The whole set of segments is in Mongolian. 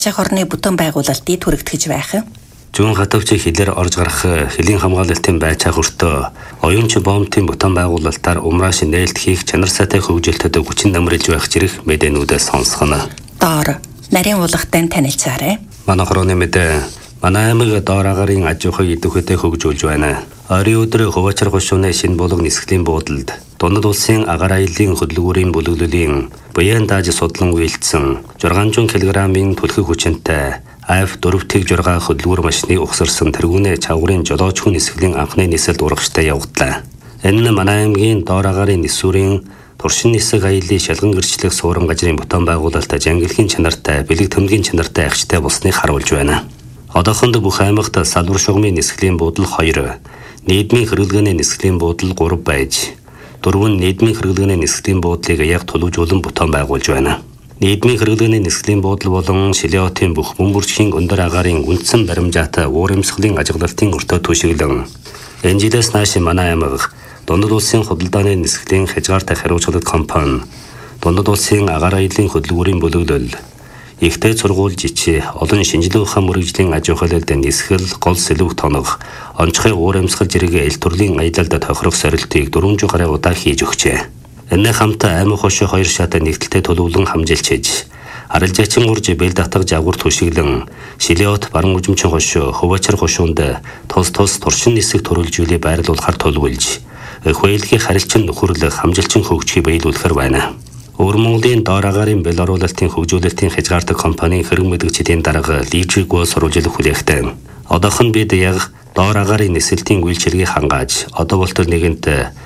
Хорны бүтэн байгуулалтыг түрэгдэж байх. Зүүн хатавчийн хилээр орж гарах хөлийн хамгаалалтын байцаа хүртөө оюунч боомтын бүтэн байгуулалтаар умрааш нээлт хийх чанар сайтай хөгжилтөд хүчин намрилж байх зэрэг мэдээнүүдээс сонсгоно. Доор нарийн уулгатай танилцаарай. Манай хорооны мэдээ манай аймаг доор агарын аж ахуйг идэвхтэй хөгжүүлж байна. Ойрын өдөр Хуваачар гушууны шинэ булга нисгэлийн буудалд Дундад улсын агаар аяллаа хөдөлгүүрийн бүлэглэлийн буян дааж судлан үйлдсэн 600 кг-ийн түлхэг хүчинтэй F4-6 хөдөлгүүр машины ухсарсан тэргүүнээ чавгарын жолооч хүн нисгэлийн анхны нисэлд урагштай явагдлаа. Энэ манай аймгийн доор агарын нисүрийн туршин нисэг аяллаа шалган гэрчлэх суурин газрын бүтэн байгуулалт ажингилхийн чанартай, бэлэг төмгийн чанартай агштай болсныг харуулж байна. Одоохонд бүх аймагт салбар шугамын нисгэлийн буудал 2, нийгмийн хэрэглээний нисгэлийн буудал 3 байж, 4 нийгмийн хэрэглээний нисгэлийн буудлыг яг тулгуурлан бүтэн байгуулж байна. Нийгмийн хэрэглээний нисгэлийн буудал болон Шилиотын бүх бөмбөрчхийн өндөр агарын үндсэн баримжаатай уурамсгалын ажиглалтын өртөө түшиглэн энэ жилээс нааш манай аймаг Дундад улсын худалдааны нисгэлийн хязгаартай хариуцлагатай компани Дундад улсын агаар аяллаа хөдөлгүүрийн бүлэглэл Ихтэй сургууль жичи олон шинжилгээ ухаан мөрөгжлийн аж ахуйлалд нисгэл гол сэлүүх тоног онцгой уурамсгал зэрэг эл төрлийн аялалд тохирох сорилтыг 400 гаруй удаа хийж өгчээ. Энэ хамт аймаг хошоо 2 шат нэгдэлтэй төлөвлөн хамжилчиж арилжаачин урж бэл татгаж агуур түшиглэн Шилиот баран үжимчин хошоо Хуваачар гушуунд тус туршин нисэг төрүүлжүүлээ байрлуулахар төлөвлөж хуулийг харилцан нөхөрлөх хамжилчин хөгжихийг биелүүлэхэр байна. Өвөр Монголын доор агарын бэл оруулалтын хөгжүүлэлтийн хязгаартай компанийн хэрэг мэдгчдийн дарга лижиг гол сурвалжлах хүлээгтэй. Одоохон бид яг доор агарын нисэлтийн үйлчилгээг хангааж одоо болтол нэгэнт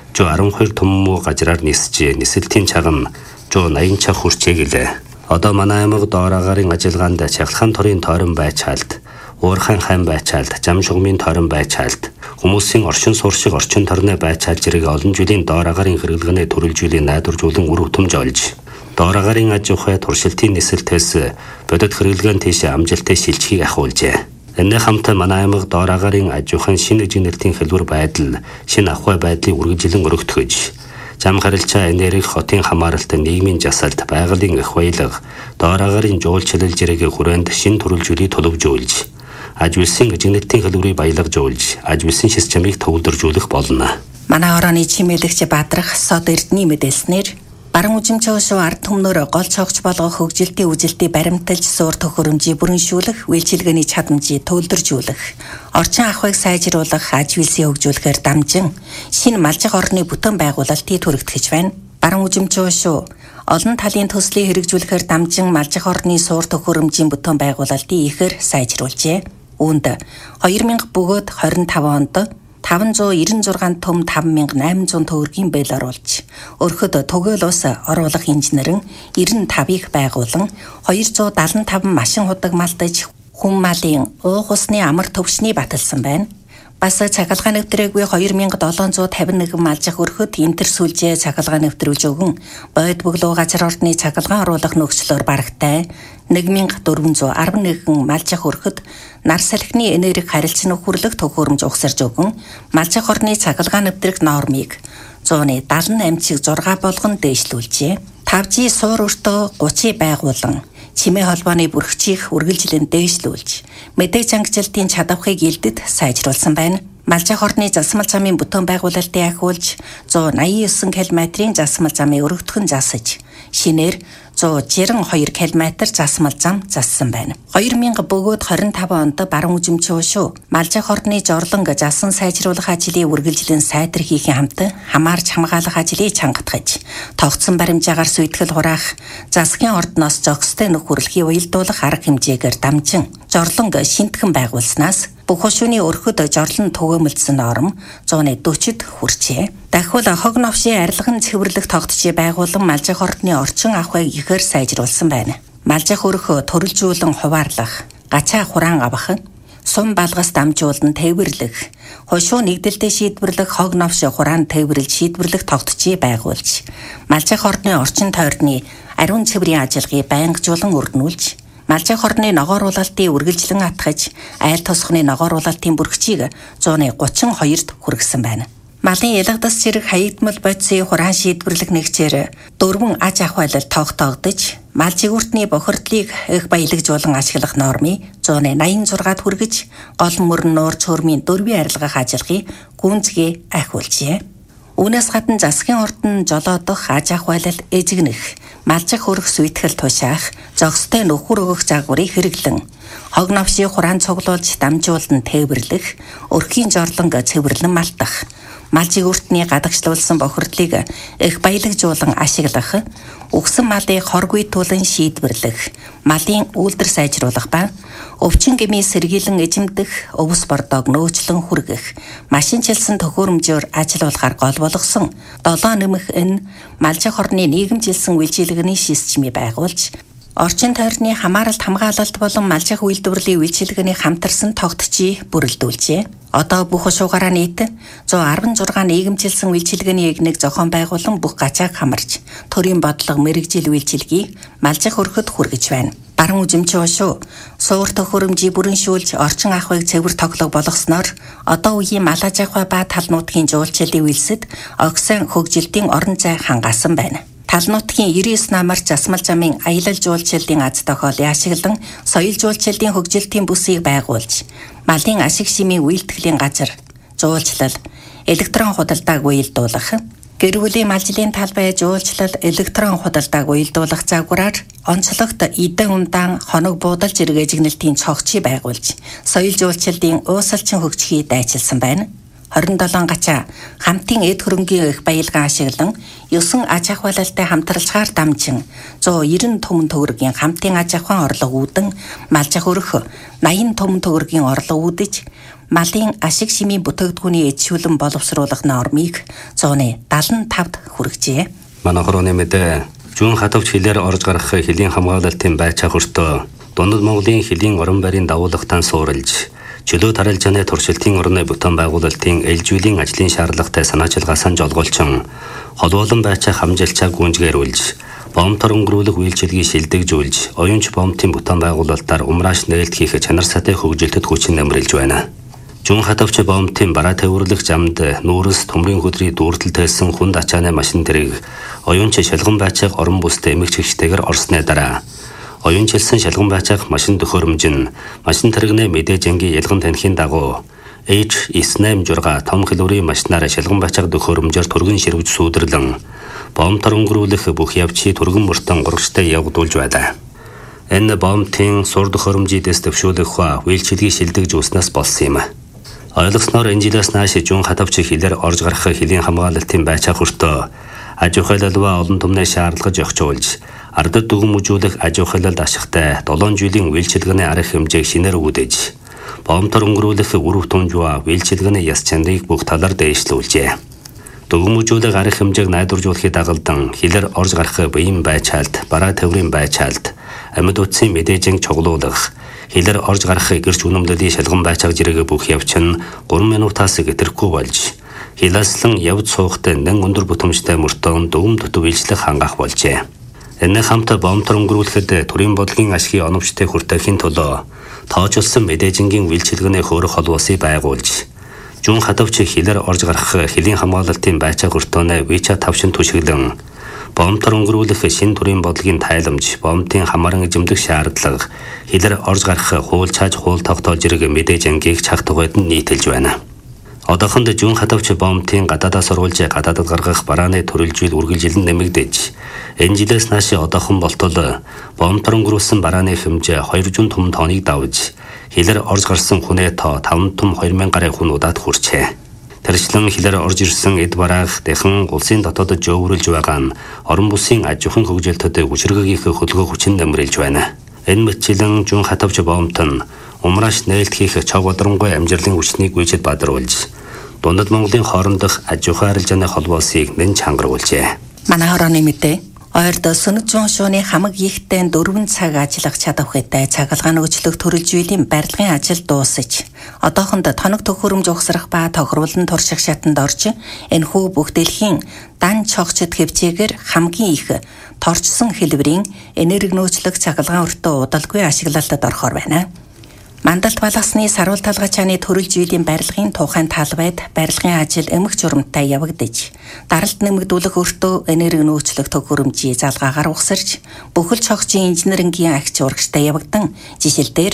112 том муу газраар нисж нисэлтийн чагам 180 цаг хүрчээ гэлээ. Одоо манай аймаг доор агарын ажиллагаанд Чахлахын торын тойрон байцаалд, Уурхайн хайн байцаалд, Зам шугамын тойрон байцаалд, хүмүүсийн оршин сууршиг орчин торны байцаалд зэрэг олон жилийн доор агарын хэрэглэнээ төрөлжүүлэн найдваржуулан үр хөтөмж олж, доор агарын аж ахуй туршилтын нисэлтээс бодит хэрэглэн тийш амжилттай шилжихийг ахиулжээ. Энэ хамт манай аймаг доор агарын аж ахуйн шинэ эжигнэлтийн хэлбэр байдал, шинэ ахуй байдлыг үргэлжлэн өргөтгөж, зам харилцаа энерги хотын хамааралт нийгмийн жасалт байгалийн эх баялаг доор агарын жуулчлал зэрэг хүрээнд шинэ төрөлжүүлэлт төлөвжүүлж аж үйлсийн эжигнэлтийн хэлбэрийг баялагжуулж аж үйлсийн системийг төвлөржүүлэх болно. Манай орооны чимээлэгч Баадрах Сод Эрдэнэ мэдээлснээр баран үжимчин хошуу ард түмнөр гол цогч болгох хөгжилтийн үжилтийг баримталж суур төхөөрөмжийг бүрэншүүлэх, үйлчилгээний чадамжийг төвлөржүүлэх, орчин ахуйг сайжруулах, аж үйлсийг хөгжүүлэхээр дамжин шинэ малжих орны бүтэн байгуулалтыг түрэгдэж байна. Баран үжимчин хошуу олон талын төслийг хэрэгжүүлэхээр дамжин малжих орны суур төхөөрөмжийн бүтэн байгуулалтыг ихээр сайжруулжээ. Үүнд 2000 бөгөөд 25 онд 596 том 5800 төгрөгийн бэл оруулж, өрхөд төгөөл ус оруулах инженерэн 95-ыг байгуулан 275 машин худаг малтаж хүн малын уух усны амар төвшний баталсан байна. Бас цахилгаан нэвтрээгүй 2751 малжих өрхөд интер сүлжээ цахилгаан нэвтрүүлж өгөн бойд бөглөө газар ордны цахилгаан оруулах нөхцлөөр барагтай 1411 малжих өрхөд нар салхины энерги харилцан нөхөрлөх төхөөрөмж ухсарж өгөн малжих орны цахилгаан нэвтрэх нормыг 178 чиг 6 болгон дээшлүүлжээ. 5G суур өртөө 30 байгуулан чимээ холбооны бүрхжих үргэлжлэн дээшлүүлж мэдээг чангалтын чадварыг илдэд сайжруулсан байна. Малжих орны засмал замын бүтэн байгуулалтыг ахиулж 189 км-ийн засмал замыг өргөдгөн засаж шинээр 162 км засмал зам зассан байна. 2000 бөгөөд 25 онд баран үжимчин хошуу малжих орны жорлонг засан сайжруулах ажлыг үргэлжлэн сайтар хийхин хамт хамаарч хамгаалах ажлыг чангатгаж тогтсон баримжаагаар сүйтгэл хураах засгийн ордноос зохистой нөхөрлөхийг уялдуулах арга хэмжээгээр дамжин жорлонг шинтгэн байгуулснаас бүх хошууны өрхөд жорлон түгээмэлсэн норм 140-д хүрчээ. Дахиад хог новшийн арилган цэвэрлэх тогтчийг байгуулан малжих ордны орчин ахуйг ихээр сайжруулсан байна. Малжих өрхөө төрөлжүүлэн хуваарлах, гачаа хураан авах, сум балгас дамжуулан тээвэрлэх, хошуу нэгдэлтэй шийдвэрлэх хог новш хураан тээвэрлж шийдвэрлэх тогтчийг байгуулж, малжих ордны орчин тойрны ариун цэврийн ажиллагааг байнгажуулан өргөнүүлж, малжих орны ногооруулалтыг үргэлжлэн атгаж, айл тосхны ногооруулалтын бүрхжийг 132-д хүргэсэн байна. Малын ялгадас зэрэг хаягдмал бодисын хураан шийдвэрлэх нэгчээр 4 аж ахуйлал тогтоогдож, Мал жигүүртний бохирдлыг их баялагжуулан ашиглах нормыг 186-д хүргэж гол мөрөн нуурч хөрмийн дөрвийн арилгах ажиллагыг гүнзгий ахиулжээ. Үүнээс гадна засгийн ордон жолоодох аж ахуйлал эжигнэх, малжих хөрөх сүйтгэл тушаах, зогстой нөхөр өгөх загварыг хэрэглэн, хог навшийг хураан цуглуулж дамжуулан тээвэрлэх, өрхийн жорлонг цэвэрлэн малтах, мал жигүүртний гадагшлуулсан бохирдлыг их баялагжуулан ашиглах, өгсөн малыг хоргуйтуулан шийдвэрлэх, малын үйлдвэр сайжруулах ба өвчин гэмий сэргийлэн эзэмдэх, өвс бордоог нөөцлөн хүргэх, машинчилсан төхөөрөмжөөр ажиллуулахаар гол болгосон 7 нэмэх энэ малжих орны нийгэмжилсэн үйлчилгээний системийг байгуулж, орчин тойрны хамааралт хамгаалалт болон малжих үйлдвэрлэлийн үйлчилгээний хамтарсан тогтчийг бүрэлдүүлжээ. Одоо бүх ушуугаараа нийт 116 нийгэмжилсэн үйлчилгээний эгнийг зохион байгуулан бүх гачааг хамарч, төрийн бодлого мэрэгжил үйлчилгээг малжих өргөд хүргэж байна. Баруун үзэмчин ушуу суур төхөөрөмжийг бүрэншүүлж орчин ахуйг цэвэр тоглох болгосноор одоо үеийн мал аж ахуй ба тал нутгийн жуулчлалын үйлсэд огсон хөгжилтийн орон зай хангаасан байна. Тал нутгийн 99 намар засмал замын аялал жуулчлалын аз тохиолыг ашиглан соёл жуулчлалын хөгжилтийн бүсийг байгуулж, малын ашиг шимийн үйлдэхлийн газар, жуулчлал, электрон худалдааг уялдуулах, гэр бүлийн малжлын талбай жуулчлал, электрон худалдааг уялдуулах загвараар онцлогт эдэн ундаан хоног буудалж эргээжигнэлтийн цогцыг байгуулж, соёл жуулчлалын уусалчин хөгжихийг дайчилсан байна. 27 гачаа хамтын эд хөрөнгийн их баялгаа ашиглан 9 аж ахуйлалтай хамтарлагаар дамжин 190 төмөн төгрөгийн хамтын аж ахуйн орлого үүдэн малжих өрөх 80 төмөн төгрөгийн орлого үүдэж малын ашиг шимийн бүтээгдэхүүний эзшүүлэн боловсруулах нормыг 175-д хүргэжээ. Манай хорооны мэдээ зүүн хатавч хилээр орж гарах хилийн хамгаалалтын байцаа хүртөө Дундад Монголын хилийн орон байрын дагуулгатан суурилж чөлөө таралжааны туршилтын орны бүтээн байгуулалтын ээлжүүлэн ажлын шаардлагатай санаачилгаасаа жолгоолчин холбоолон байцаа хамжилчаа гүнжгээрүүлж бомтор өнгөрүүлэх үйлчилгээг шилдэгжүүлж оюунч бомтын бүтээн байгуулалтаар умрааш нээлт хийх чанар сатай хөгжилтэд хүчин нэмрэлж байна. Зүүн хатавч бомтын бараа төвөрлөх замд нүүрс төмрийн хөдрийг дүүртэл тайлсан хүнд ачааны машин тэрэг оюунч шалган байцааг орон бүстэй эмэгч гэгчтэйгээр орсны дараа оюунчилсан шалган байцаах машин төхөөрөмж нь машин тэрэгнээ мэдээжингийн ялган танхимын дагуу H986 том хэлбэрийн машинаар шалган байцаах төхөөрөмжөөр түргэн ширвж сүйдэрлэн бомтор өнгөрүүлэх бүх явцыг түргэн мөртөн урагштай явагдуулж байлаа. Энэ бомтын сур төхөөрөмжийг дэвшүүлэх хаа үйлчилгээг шилдэгж үүснээс болсон юм. Ойлгосноор энэ жилээс нааш зүүн хатавч хилээр орж гарах хилийн хамгаалалтын байцаа хүртөө аж ахуйлалва олон түмний шаардлагаж өгчүүлж ардад дүгнэмжүүлэх аж ахуйлалд ашигтай 7 жилийн үйлчилгээний арга хэмжээг шинээр үүдэж бомтор өнгөрүүлэх өрөв түнжва үйлчилгээний яс чанарыг бүх талаар дээшлүүлжээ. Дүгнэмжүүлэх арга хэмжээг найдваржуулахыг дагалдан хилээр орж гарах биеийн байцаалт, бараа төврийн байцаалт, амьд утсын мэдээжинг чоглуулах, хилээр орж гарах гэрч үнэмлэлийн шалган байцааг зэрэг бүх явц нь 3 минутаас гэтрэхгүй болж хиласлан явж суухтай нэн өндөр бүтэмжтэй мөртөө дүгм дутуу үйлчлэх хангах болжээ. Энэ хамт бомтор өнгөрүүлэхэд төрийн бодлогын ашигын оновчтой хүртэхийн төлөө тоочилсон мэдээжингийн үйлчилгээний хөөрөх холбоосыг байгуулж зүүн хатавч хилээр орж гарах хилийн хамгаалалтын байцаа хүртөөнэ WeChat тавшин түшиглэн бомтор өнгөрүүлэх шин төрийн бодлогын тайламж бомтын хамааран эзэмдэх шаардлага хилээр орж гарах хуул цааж хуул тогтоол зэрэг мэдээжингийг цаг тугайд нь нийтэлж байна. Одоохонд зүүн хатавч бомтын гадаадаас оруулж гадаадд гаргах барааны төрөлжил үргэлжилэн нэмэгдэж энэ жилээс нааш одоохон болтол бомтор өнгөрүүлсэн барааны хэмжээ 200 том тоныг давж хилээр орж гарсан хүнээ тоо 5 том 2000 гаруй хүн удаад хүрчээ. Тэрчлэн хилээр орж ирсэн эд бараах дахин улсын дотоодод жөөврүүлж байгаа нь орон бүсийн аж ахуйн хөгжилтөд хүчрэгийнхээ хөлгөө хүчин нэмрэлж байна. Энэ мэтчилэн зүүн хатавч бомт нь умрааш нээлт хийх чог бодронгой амжилтын хүчнийг гүйцэд бадруулж Дундад Монголын хоорондох аж ахуй арилжааны холбоосыг нэн чангаруулжээ. Манай хорооны мэдээ ойрд Сүнэг зүүн шууны хамаг ихтэй 4 цаг ажиллах чадвартай цагалгаа нөгөөчлөх төрөлжүүллийн барилгын ажил дуусаж одоохонд тоног төхөөрөмж ухсрах ба тохируулан турших шатанд орж энэхүү бүх дэлхийн дан цогцод хэвчээгээр хамгийн их торчсон хэлбэрийн энерги нөөцлөх цагалгаан өртөө удалгүй ашиглалтад орохоор байна. Мандалт балгасны саруул талгачааны төрөл жилийн барилгын тухайн талбайд барилгын ажил эмх журамтай явагдаж, даралт нэмэгдүүлэх өртөө энерги нөөцлөх төхөөрөмжийн залгаагаар ухсарч, бүхэл цогцын инженерингийн агч урагштай явагдан жишээлбэл